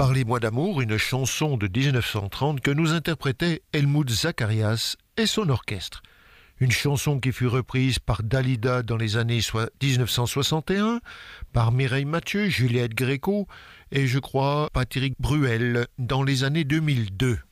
Parlez-moi d'amour, une chanson de 1930 que nous interprétait Helmut Zacharias et son orchestre. Une chanson qui fut reprise par Dalida dans les années 1961, par Mireille Mathieu, Juliette Gréco et je crois Patrick Bruel dans les années 2002.